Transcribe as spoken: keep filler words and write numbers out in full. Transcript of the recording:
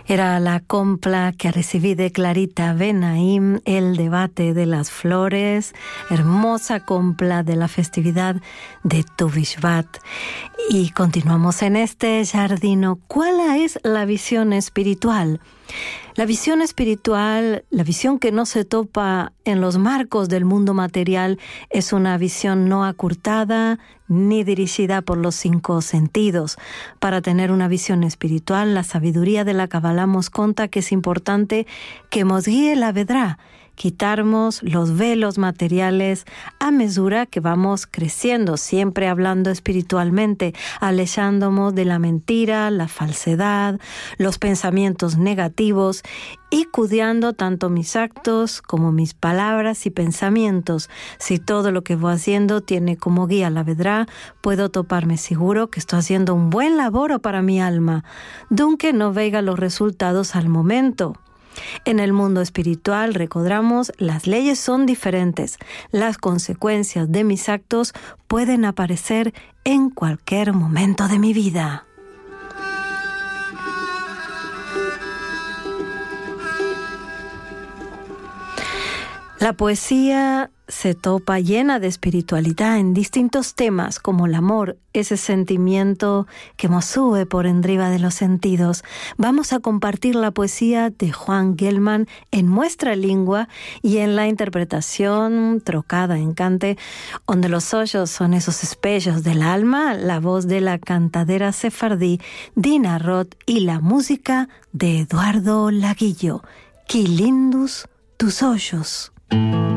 Era la compla que recibí de Clarita Benaim, El debate de las flores, hermosa compla de la festividad de Tu Bishvat. Y continuamos en este jardino. ¿Cuál es la visión espiritual? La visión espiritual, la visión que no se topa en los marcos del mundo material, es una visión no acurtada ni dirigida por los cinco sentidos. Para tener una visión espiritual, la sabiduría de la Kabbalah nos cuenta que es importante que nos guíe la vedrá, quitarnos los velos materiales a medida que vamos creciendo, siempre hablando espiritualmente, alejándonos de la mentira, la falsedad, los pensamientos negativos y cuidando tanto mis actos como mis palabras y pensamientos. Si todo lo que voy haciendo tiene como guía la vedrá, puedo toparme seguro que estoy haciendo un buen laboro para mi alma, aunque no vea los resultados al momento. En el mundo espiritual, recordamos, las leyes son diferentes. Las consecuencias de mis actos pueden aparecer en cualquier momento de mi vida. La poesía se topa llena de espiritualidad en distintos temas como el amor, ese sentimiento que nos sube por encima de los sentidos. Vamos a compartir la poesía de Juan Gelman en nuestra lengua y en la interpretación trocada en cante, donde los ojos son esos espejos del alma, la voz de la cantadera sefardí Dina Roth y la música de Eduardo Laguillo. ¡Qué lindos tus ojos!